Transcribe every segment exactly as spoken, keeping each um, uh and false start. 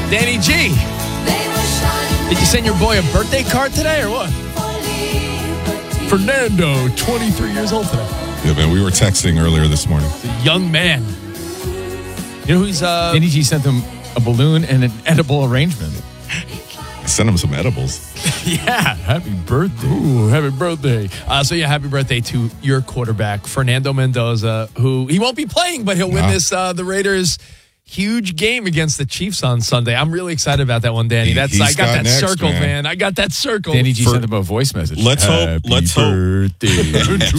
Danny G. Did you send your boy a birthday card today or what? Fernando, twenty-three years old today. Yeah, man, we were texting earlier this morning. He's a young man. You know who's... Uh, Danny G sent them a balloon and an edible arrangement. I sent him some edibles. Yeah, happy birthday. Ooh, happy birthday. Uh, so, yeah, happy birthday to your quarterback, Fernando Mendoza, who he won't be playing, but he'll win Nah. this, uh, the Raiders' huge game against the Chiefs on Sunday. I'm really excied about that one, Danny. He- That's he's I got, got that next, circled, man. man. I got that circled. Danny G For- sent them a voice message. Let's hope- Happy let's hope- birthday to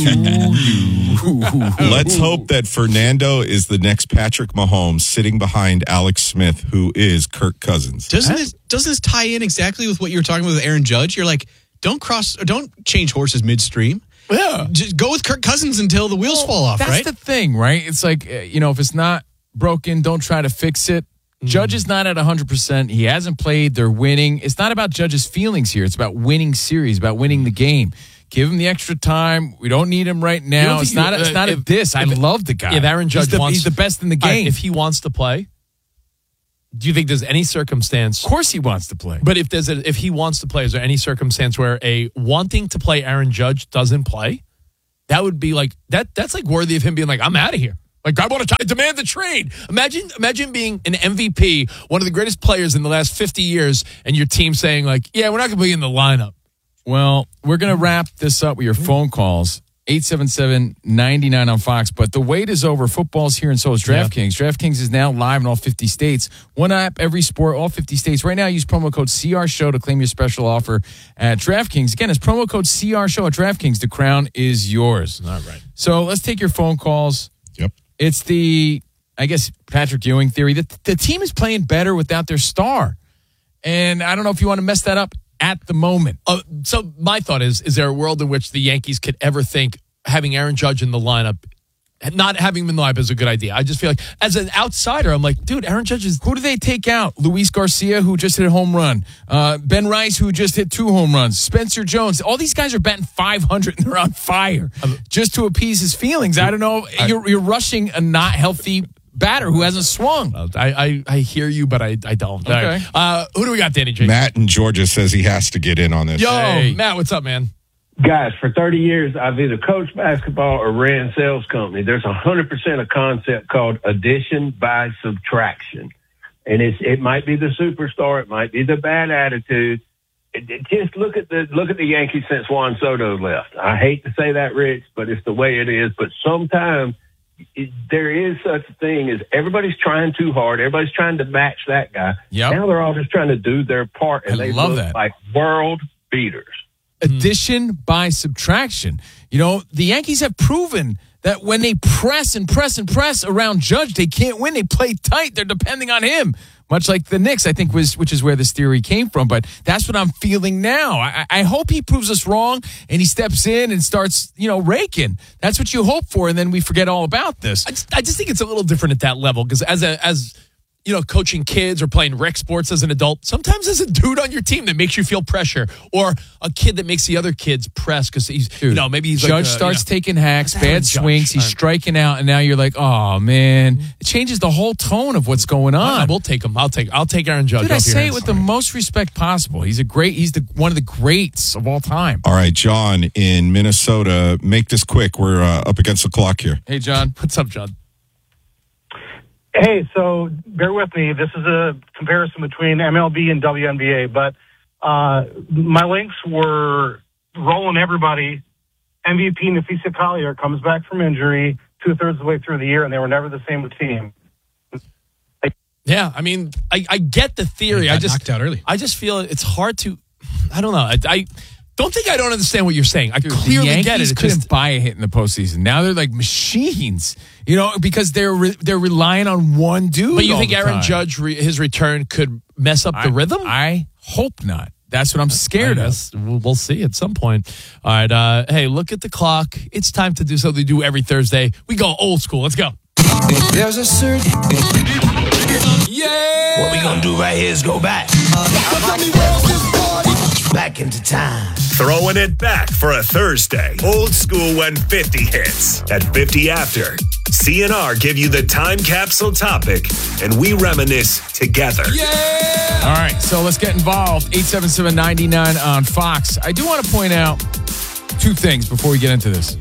you. Let's hope that Fernando is the next Patrick Mahomes sitting behind Alex Smith, who is Kirk Cousins. Doesn't this doesn't this tie in exactly with what you were talking about with Aaron Judge? You're like, don't cross, or don't change horses midstream. Yeah. Just go with Kirk Cousins until the wheels Well, fall off, that's right? the thing, right? It's like, uh, you know, if it's not broken, don't try to fix it. Judge is not at one hundred percent. He hasn't played. They're winning. It's not about Judge's feelings here. It's about winning series, about winning the game. Give him the extra time. We don't need him right You don't now. think It's you- not, a, it's uh, not if- a diss. I if- love the guy. If Aaron Judge he's the, wants... he's the best in the All right, game. if he wants to play, do you think there's any circumstance... Of course he wants to play. But if there's a, if he wants to play, is there any circumstance where a wanting to play Aaron Judge doesn't play? That would be like that. That's like worthy of him being like, I'm out of here. Like, I want to try to demand the trade. Imagine, imagine being an M V P, one of the greatest players in the last fifty years, and your team saying like, yeah, we're not going to be in the lineup. Well, we're going to wrap this up with your phone calls. eight seven seven, nine nine on Fox. But the wait is over. Football's here, and so is DraftKings. Yeah. DraftKings is now live in all fifty states. One app, every sport, all fifty states. Right now, use promo code C R Show to claim your special offer at DraftKings. Again, it's promo code C R Show at DraftKings. The crown is yours. All right. So let's take your phone calls. Yep. It's the, I guess, Patrick Ewing theory. The, the team is playing better without their star. And I don't know if you want to mess that up at the moment. Uh, so my thought is: is there a world in which the Yankees could ever think having Aaron Judge in the lineup, not having him in the lineup is a good idea? I just feel like, as an outsider, I'm like, dude, Aaron Judge is... Who do they take out? Luis Garcia, who just hit a home run. Uh, Ben Rice, who just hit two home runs. Spencer Jones. All these guys are batting five hundred and they're on fire just to appease his feelings. I don't know. You're, you're rushing a not healthy batter who hasn't swung. I, I, I hear you, but I, I don't. Okay. All right. Uh, who do we got, Danny J? Matt in Georgia says he has to get in on this. Yo, Hey. Matt, what's up, man? Guys, for thirty years, I've either coached basketball or ran sales company. There's one hundred percent a concept called addition by subtraction. And it's, it might be the superstar. It might be the bad attitude. It, it, just look at the, look at the Yankees since Juan Soto left. I hate to say that, Rich, but it's the way it is. But sometimes it, there is such a thing as everybody's trying too hard. Everybody's trying to match that guy. Yep. Now they're all just trying to do their part, and I they love look that. like world beaters. Addition by subtraction. You know, the Yankees have proven that when they press and press and press around Judge, they can't win. They play tight. They're depending on him. Much like the Knicks, I think, was which is where this theory came from. But that's what I'm feeling now. I, I hope he proves us wrong and he steps in and starts, you know, raking. That's what you hope for, and then we forget all about this. I just, I just think it's a little different at that level because as a as you know, coaching kids or playing rec sports as an adult, sometimes there's a dude on your team that makes you feel pressure, or a kid that makes the other kids press because he's, Dude, you know, maybe he's Judge like, uh, starts you know, taking hacks, That's Aaron bad Judge. swings, he's All right. striking out, and now you're like, oh man, it changes the whole tone of what's going I on. will take him. I'll take. I'll take Aaron Judge. Dude, I off your say it hands. with the most respect possible. He's a great. He's the one of the greats of all time. All right, John in Minnesota. Make this quick. We're uh, up against the clock here. Hey, John. What's up, John? Hey, so bear with me. This is a comparison between M L B and W N B A, but uh, my links were rolling everybody. M V P Nafisa Collier comes back from injury two-thirds of the way through the year, and they were never the same team. Yeah, I mean, I, I get the theory. He got I just knocked out early. I just feel it's hard to. I don't know. I, I don't think I don't understand what you're saying. I Dude, clearly the Yankees get it. It couldn't just, buy a hit in the postseason. Now they're like machines, you know, because they're re- they're relying on one dude. but you all think the Aaron time. Judge, re, his return could mess up the I, rhythm? I hope not. That's what I'm scared I of. guess We'll, we'll see at some point. All right. Uh, hey, look at the clock. It's time to do something we do every Thursday. We go old school. Let's go. There's a certain. Yeah. What we gonna do right here is go back. Back into time. Throwing it back for a Thursday. Old school when fifty hits at fifty after. C N R give you the time capsule topic, and we reminisce together. Yeah! All right, so let's get involved. eight seven seven, nine nine on Fox. I do want to point out two things before we get into this.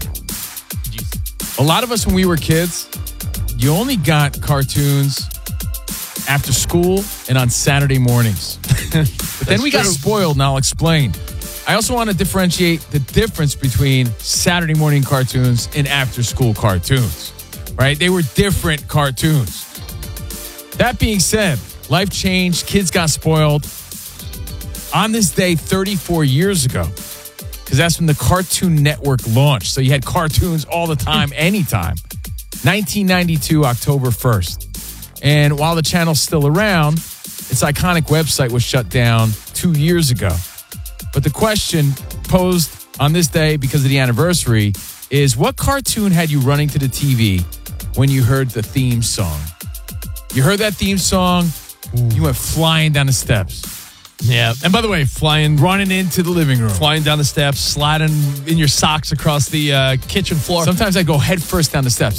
A lot of us, when we were kids, you only got cartoons after school and on Saturday mornings. But then we got spoiled, and I'll explain. I also want to differentiate the difference between Saturday morning cartoons and after-school cartoons, right? They were different cartoons. That being said, life changed. Kids got spoiled. On this day, thirty-four years ago, because that's when the Cartoon Network launched. So you had cartoons all the time, anytime. nineteen ninety-two, October first. And while the channel's still around, its iconic website was shut down two years ago. But the question posed on this day, because of the anniversary, is what cartoon had you running to the T V when you heard the theme song? You heard that theme song, you went flying down the steps. Yeah. And by the way, flying, Running into the living room. flying down the steps, sliding in your socks across the uh, kitchen floor. Sometimes I go head first down the steps.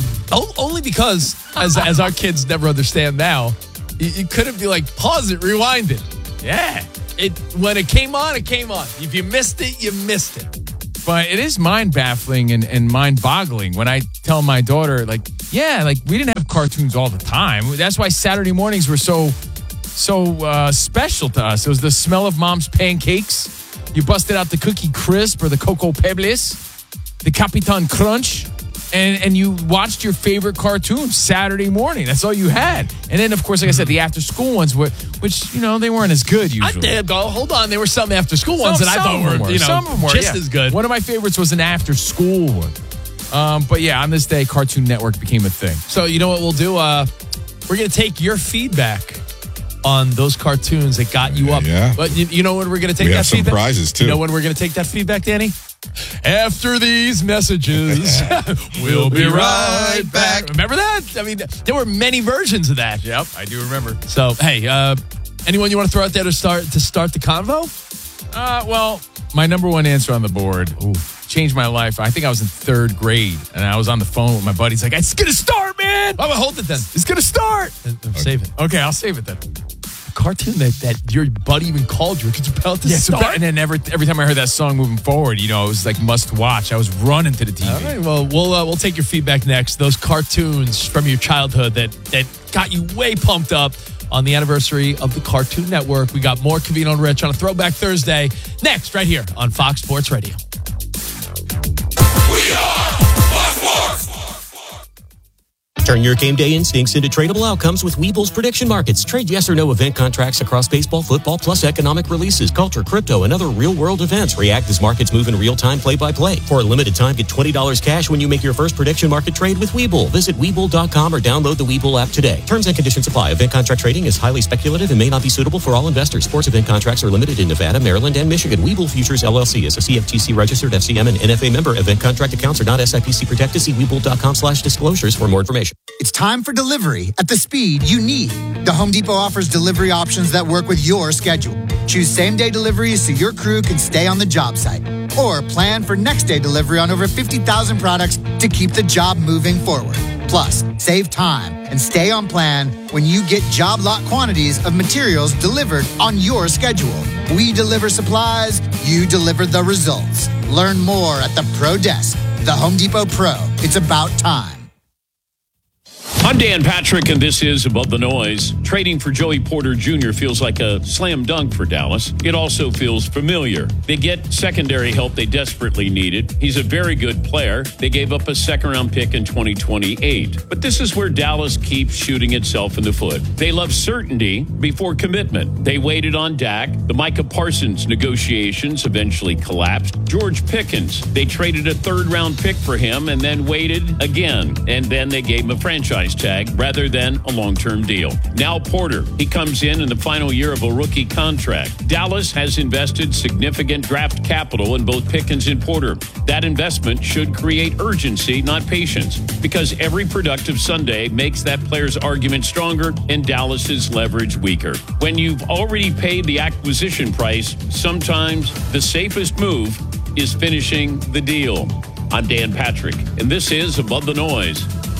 O- only because, as as our kids never understand now, you, you couldn't be like, pause it, rewind it. Yeah. It when it came on, it came on. If you missed it, you missed it. But it is mind-baffling and, and mind-boggling when I tell my daughter, like, yeah, like, we didn't have cartoons all the time. That's why Saturday mornings were so, so uh, special to us. It was the smell of mom's pancakes. You busted out the Cookie Crisp or the Cocoa Pebbles, the Capitan Crunch, and, and you watched your favorite cartoons Saturday morning. That's all you had. And then, of course, like I said, the after-school ones, were, which, you know, they weren't as good usually. I did go, hold on, there were some after school ones Some- that I some thought of them were, you know, Some of them were, just yeah. as good. One of my favorites was an after-school one. Um, but yeah, on this day, Cartoon Network became a thing. So you know what we'll do? Uh, we're going to take your feedback on those cartoons that got you up. Yeah. But you, you know when we're going to take We that have some feedback? prizes, too. You know when we're going to take that feedback, Danny? After these messages, we'll be right back. Remember that? I mean, there were many versions of that. Yep, I do remember. So, hey, uh, anyone you want to throw out there to start to start the convo? Uh, well, my number one answer on the board changed my life. I think I was in third grade, and I was on the phone with my buddy. He's like, it's going to start, man. Oh, well, hold it then. It's going to start. Save it. Okay, I'll save it then. Cartoon that, that your buddy even called you because it's about to Yeah, so start. that- and then every, every time I heard that song moving forward, you know, it was like must watch. I was running to the T V. All right, well, we'll uh, we'll take your feedback next. Those cartoons from your childhood that that got you way pumped up on the anniversary of the Cartoon Network. We got more Covino and Rich on a Throwback Thursday next, right here on Fox Sports Radio. We are Fox Sports. Turn your game day instincts into tradable outcomes with Weeble's prediction markets. Trade yes or no event contracts across baseball, football, plus economic releases, culture, crypto, and other real-world events. React as markets move in real time, play-by-play. For a limited time, get twenty dollars cash when you make your first prediction market trade with Weeble. Visit Weeble dot com or download the Weeble app today. Terms and conditions apply. Event contract trading is highly speculative and may not be suitable for all investors. Sports event contracts are limited in Nevada, Maryland, and Michigan. Weeble Futures, L L C is a C F T C-registered F C M and N F A member. Event contract accounts are not S I P C protected. See Weeble dot com slash disclosures for more information. It's time for delivery at the speed you need. The Home Depot offers delivery options that work with your schedule. Choose same-day delivery so your crew can stay on the job site. Or plan for next-day delivery on over fifty thousand products to keep the job moving forward. Plus, save time and stay on plan when you get job lot quantities of materials delivered on your schedule. We deliver supplies, you deliver the results. Learn more at the Pro Desk. The Home Depot Pro. It's about time. I'm Dan Patrick, and this is Above the Noise. Trading for Joey Porter Junior feels like a slam dunk for Dallas. It also feels familiar. They get secondary help they desperately needed. He's a very good player. They gave up a second-round pick in twenty twenty-eight. But this is where Dallas keeps shooting itself in the foot. They love certainty before commitment. They waited on Dak. The Micah Parsons negotiations eventually collapsed. George Pickens, they traded a third-round pick for him and then waited again. And then they gave him a franchise tag rather than a long-term deal. Now Porter, he comes in in the final year of a rookie contract. Dallas has invested significant draft capital in both Pickens and Porter. That investment should create urgency, not patience, because every productive Sunday makes that player's argument stronger and Dallas's leverage weaker. When you've already paid the acquisition price, sometimes the safest move is finishing the deal. I'm Dan Patrick, and this is Above the Noise.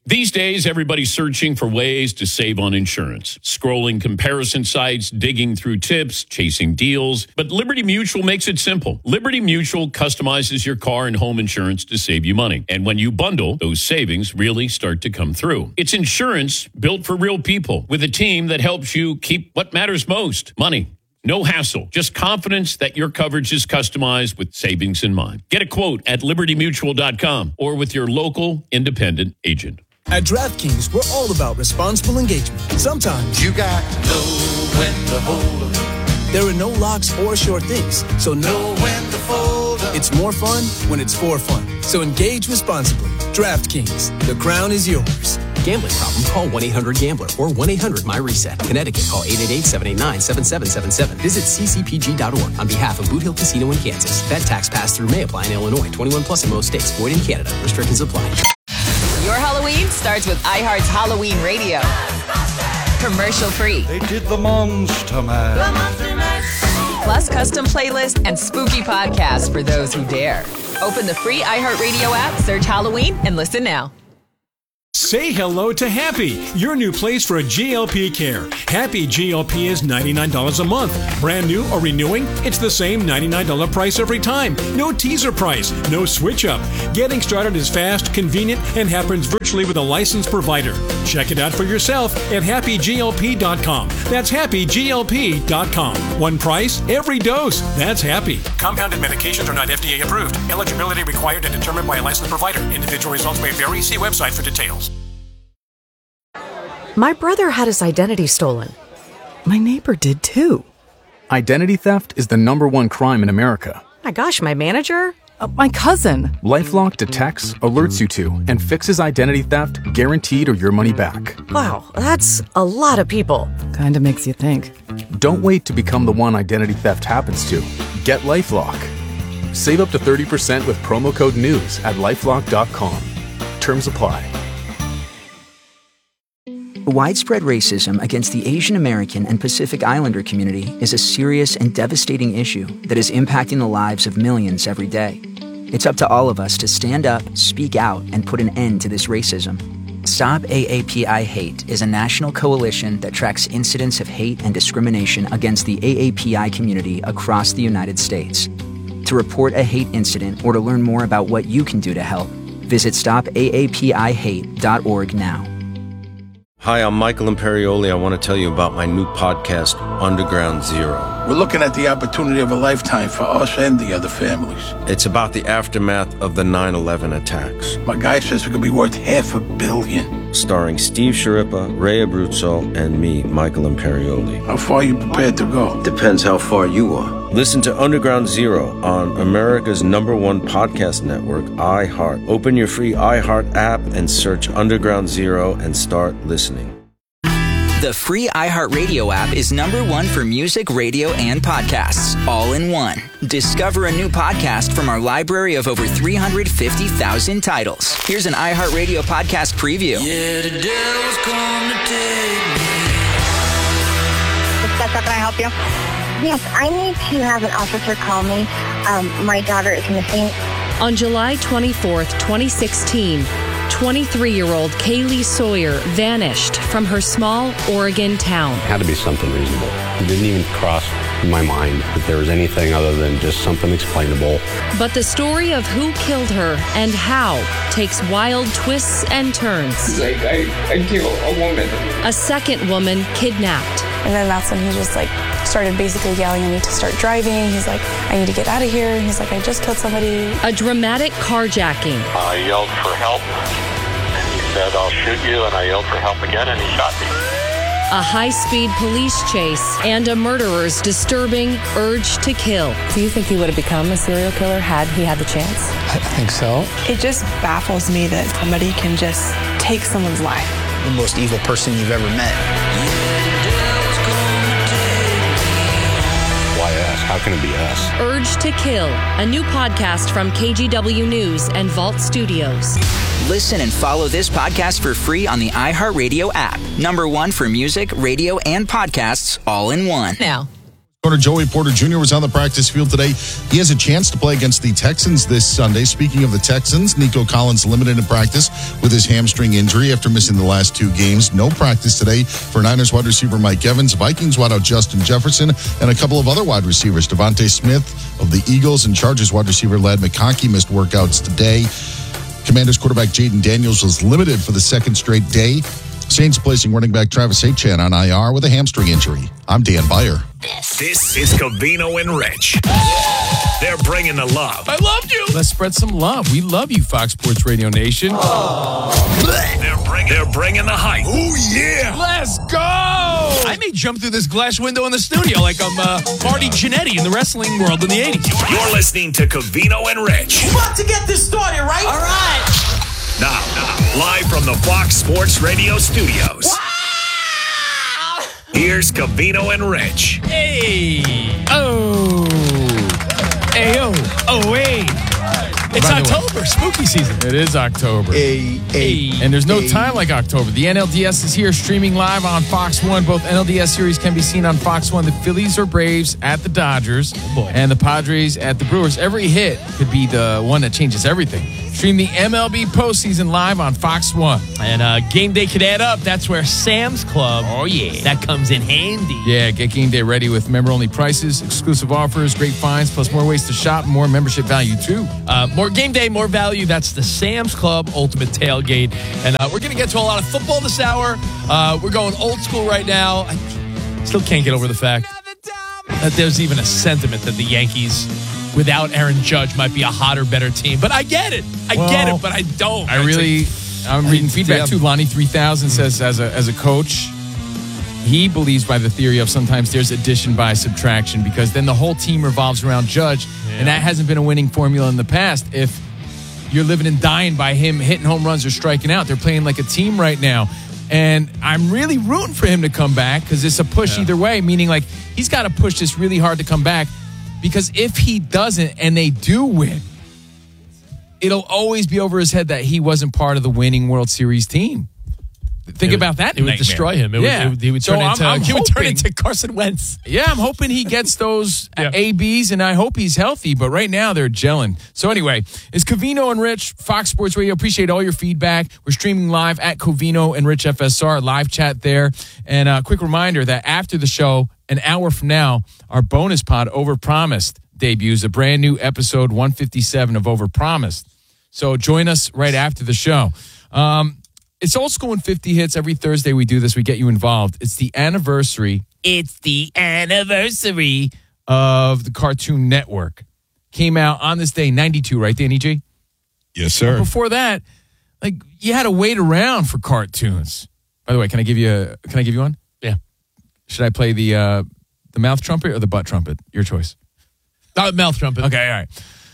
These days, everybody's searching for ways to save on insurance. Scrolling comparison sites, digging through tips, chasing deals. But Liberty Mutual makes it simple. Liberty Mutual customizes your car and home insurance to save you money. And when you bundle, those savings really start to come through. It's insurance built for real people with a team that helps you keep what matters most, money. No hassle, just confidence that your coverage is customized with savings in mind. Get a quote at liberty mutual dot com or with your local independent agent. At DraftKings, we're all about responsible engagement. Sometimes you got to know when to hold 'em. There are no locks or short things, so know when to fold 'em. It's more fun when it's for fun. So engage responsibly. DraftKings, the crown is yours. Gambling problem? Call one eight hundred gambler or one eight hundred my reset. Connecticut, call eight eight eight, seven eight nine, seven seven seven seven. Visit c c p g dot org on behalf of Boot Hill Casino in Kansas. Bet tax pass-through may apply in Illinois. twenty-one plus in most states. Void in Canada. Restrictions apply. Your Halloween starts with iHeart's Halloween Radio. Commercial free. They did the Monster Mash. The Monster Mash. Plus custom playlists and spooky podcasts for those who dare. Open the free iHeartRadio app, search Halloween, and listen now. Say hello to Happy, your new place for G L P care. Happy G L P is ninety-nine dollars a month. Brand new or renewing, it's the same ninety-nine dollars price every time. No teaser price, no switch up. Getting started is fast, convenient, and happens virtually with a licensed provider. Check it out for yourself at happy g l p dot com. That's happy g l p dot com. One price, every dose. That's Happy. Compounded medications are not F D A approved. Eligibility required and determined by a licensed provider. Individual results may vary. See website for details. My brother had his identity stolen. My neighbor did too. Identity theft is the number one crime in America. My gosh, my manager? Uh, my cousin. LifeLock detects, alerts you to, and fixes identity theft guaranteed or your money back. Wow, that's a lot of people. Kinda makes you think. Don't wait to become the one identity theft happens to. Get LifeLock. Save up to thirty percent with promo code NEWS at lifelock dot com. Terms apply. Widespread racism against the Asian American and Pacific Islander community is a serious and devastating issue that is impacting the lives of millions every day. It's up to all of us to stand up, speak out, and put an end to this racism. Stop A A P I Hate is a national coalition that tracks incidents of hate and discrimination against the A A P I community across the United States. To report a hate incident or to learn more about what you can do to help, visit stop a a p i hate dot org now. Hi, I'm Michael Imperioli. I want to tell you about my new podcast, Underground Zero. We're looking at the opportunity of a lifetime for us and the other families. It's about the aftermath of the nine eleven attacks. My guy says it could be worth half a billion. Starring Steve Sharippa, Ray Abruzzo, and me, Michael Imperioli. How far are you prepared to go? Depends how far you are. Listen to Underground Zero on America's number one podcast network, iHeart. Open your free iHeart app and search Underground Zero and start listening. The free iHeartRadio app is number one for music, radio, and podcasts, all in one. Discover a new podcast from our library of over three hundred fifty thousand titles. Here's an iHeartRadio podcast preview. Yeah, the devil's come to take me. Can I help you? Yes, I need to have an officer call me. Um, my daughter is missing. On July twenty-fourth, twenty sixteen, twenty-three-year-old Kaylee Sawyer vanished from her small Oregon town. It had to be something reasonable. It didn't even cross my mind that there was anything other than just something explainable. But the story of who killed her and how takes wild twists and turns. Like, I, I killed a woman. A second woman kidnapped. And then that's when he just like started basically yelling at me to start driving. He's like, I need to get out of here. He's like, I just killed somebody. A dramatic carjacking. I yelled for help, and he said, I'll shoot you, and I yelled for help again, and he shot me. A high-speed police chase and a murderer's disturbing urge to kill. Do you think he would have become a serial killer had he had the chance? I think so. It just baffles me that somebody can just take someone's life. The most evil person you've ever met. How can it be us? Urge to Kill, a new podcast from K G W News and Vault Studios. Listen and follow this podcast for free on the iHeartRadio app. Number one for music, radio, and podcasts all in one. Now. Joey Porter Junior was on the practice field today. He has a chance to play against the Texans this Sunday. Speaking of the Texans, Nico Collins limited in practice with his hamstring injury after missing the last two games. No practice today for Niners wide receiver Mike Evans, Vikings wideout Justin Jefferson, and a couple of other wide receivers. Devontae Smith of the Eagles and Chargers wide receiver Ladd McConkey missed workouts today. Commanders quarterback Jaden Daniels was limited for the second straight day. Saints placing running back Travis Etienne on I R with a hamstring injury. I'm Dan Byer. This is Covino and Rich. They're bringing the love. I loved you. Let's spread some love. We love you, Fox Sports Radio Nation. They're bringing, they're bringing the hype. Oh, yeah. Let's go. I may jump through this glass window in the studio like I'm uh, Marty Jannetty in the wrestling world in the eighties. You're listening to Covino and Rich. We're about to get this started, right? All right. Now, now, live from the Fox Sports Radio studios. Wow. Here's Covino and Rich. Hey. Oh. Hey, oh. Oh, hey. It's October, spooky season. It is October. Hey, hey, and there's no hey. time like October. The N L D S is here, streaming live on Fox one. Both N L D S series can be seen on Fox one. The Phillies or Braves at the Dodgers, oh boy. And the Padres at the Brewers. Every hit could be the one that changes everything. Stream the M L B postseason live on Fox one. And uh, game day could add up. That's where Sam's Club, oh yeah, that comes in handy. Yeah, get game day ready with member-only prices, exclusive offers, great finds, plus more ways to shop, more membership value too. Uh, more game day, more value. That's the Sam's Club Ultimate Tailgate. And uh, we're going to get to a lot of football this hour. Uh, we're going old school right now. I still can't get over the fact that there's even a sentiment that the Yankees, without Aaron Judge, might be a hotter, better team. But I get it. I well, get it, but I don't. I really, like, I'm reading feedback yeah. too. Lonnie three thousand says, as a as a coach, he believes by the theory of sometimes there's addition by subtraction, because then the whole team revolves around Judge, yeah. and that hasn't been a winning formula in the past. If you're living and dying by him hitting home runs or striking out, they're playing like a team right now. And I'm really rooting for him to come back, because it's a push yeah. either way, meaning like he's got to push this really hard to come back. Because if he doesn't and they do win, it'll always be over his head that he wasn't part of the winning World Series team. Think it about that. It would nightmare. destroy him. It yeah. would, it would, he would turn so into I'm, I'm he hoping, would turn into Carson Wentz. Yeah, I'm hoping he gets those yeah. A Bs, and I hope he's healthy. But right now they're gelling. So anyway, it's Covino and Rich, Fox Sports Radio. Appreciate all your feedback. We're streaming live at Covino and Rich F S R, live chat there. And a quick reminder that after the show, an hour from now, our bonus pod, Overpromised, debuts, a brand new episode one fifty-seven of Overpromised. So join us right after the show. Um, it's Old School and fifty Hits. Every Thursday we do this. We get you involved. It's the anniversary. It's the anniversary of the Cartoon Network. Came out on this day, ninety-two, right, Danny G? Yes, sir. But before that, like, you had to wait around for cartoons. By the way, can I give you a, can I give you one? Yeah. Should I play the uh, the mouth trumpet or the butt trumpet? Your choice. Uh, mouth trumpet. Okay, all right.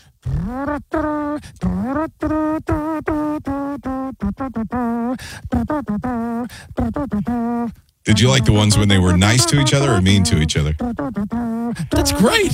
Did you like the ones when they were nice to each other or mean to each other? That's great.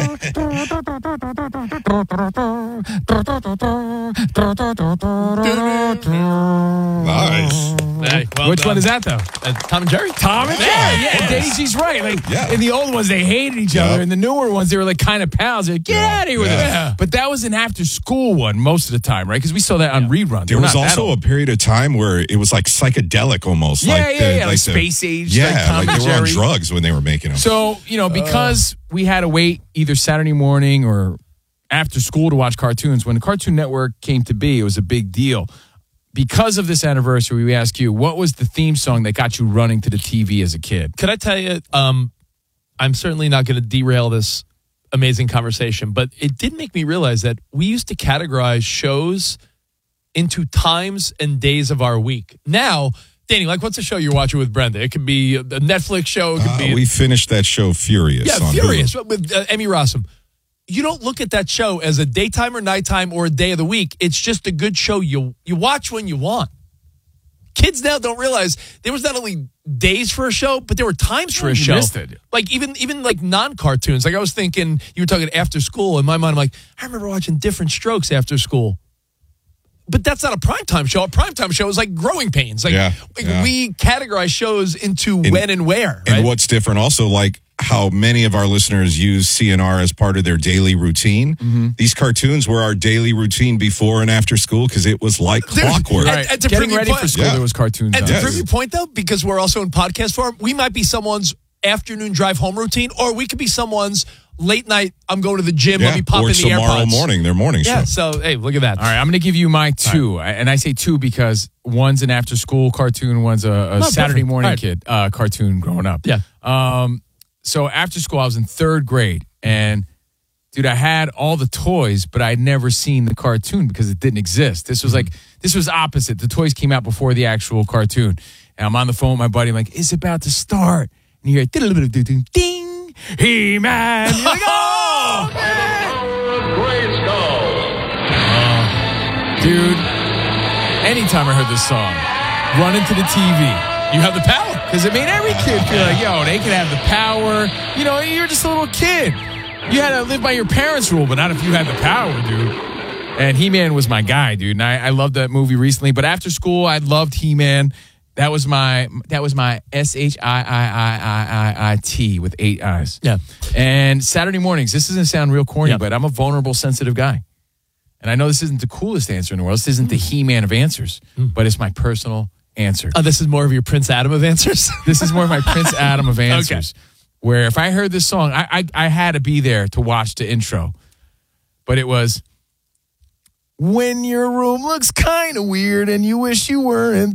Nice. Hey, well Which done. one is that, though? Uh, Tom and Jerry? Tom and Jerry, yeah. yeah. Daisy's right. Like, yeah. In the old ones, they hated each yep. other. In the newer ones, they were like kind of pals. They're like, get yeah. out of here with yeah. it. But that was an after-school one most of the time, right? Because we saw that on yeah. reruns. There We're was also old. a period of time where it was like psychedelic almost. Yeah, like yeah, the, yeah. Like, like Space the, Age. Yeah, like, Tom like and they were on Jerry. drugs when they were making them. So, you know, because uh, we had to wait either Saturday morning or after school to watch cartoons, when the Cartoon Network came to be, it was a big deal. Because of this anniversary, we ask you, what was the theme song that got you running to the T V as a kid? Could I tell you, um, I'm certainly not going to derail this amazing conversation, but it did make me realize that we used to categorize shows into times and days of our week. Now, Danny, like, what's a show you're watching with Brenda? It could be a Netflix show. It could uh, be. We finished that show Furious. Yeah, on Furious Hulu. with uh, Emmy Rossum. You don't look at that show as a daytime or nighttime or a day of the week. It's just a good show you you watch when you want. Kids now don't realize there was not only days for a show, but there were times for oh, a show. Missed it. Like even even like non-cartoons. Like I was thinking, you were talking after school. In my mind, I'm like, I remember watching Different Strokes after school. But that's not a primetime show. A primetime show is like Growing Pains. Like, yeah, like yeah. we categorize shows into and, when and where. Right? And what's different also, like, how many of our listeners use C N R as part of their daily routine. Mm-hmm. These cartoons were our daily routine before and after school because it was like clockwork. Right. And, and to Getting prove your ready point- for school, Yeah. there was cartoons. And on. to Yes. prove your point, though, because we're also in podcast form, we might be someone's afternoon drive home routine, or we could be someone's late night, I'm going to the gym, Yeah. let me pop or in the tomorrow AirPods. morning, their morning Yeah, show. so, hey, look at that. All right, I'm going to give you my two. And I say two because one's an after school cartoon, one's a, a No, Saturday perfect. morning All right. kid uh, cartoon growing up. Yeah. Um, so after school, I was in third grade. And, dude, I had all the toys, but I'd never seen the cartoon because it didn't exist. This was like, this was opposite. The toys came out before the actual cartoon. And I'm on the phone with my buddy. I'm like, it's about to start. And you hear, ding, ding, He-Man. You're like, oh, man. Dude, anytime I heard this song, run into the T V. You have the power. Because it made every kid feel like, yo, they can have the power. You know, you're just a little kid. You had to live by your parents' rule, but not if you had the power, dude. And He-Man was my guy, dude. And I, I loved that movie recently. But after school, I loved He-Man. That was my that was my S H I I I I I I T with eight eyes. Yeah. And Saturday mornings, this doesn't sound real corny, Yeah. but I'm a vulnerable, sensitive guy. And I know this isn't the coolest answer in the world. This isn't the He-Man of answers, but it's my personal answer. Oh, this is more of your Prince Adam of answers? This is more of my Prince Adam of answers. Where if I heard this song, I, I I had to be there to watch the intro. But it was, when your room looks kind of weird and you wish you weren't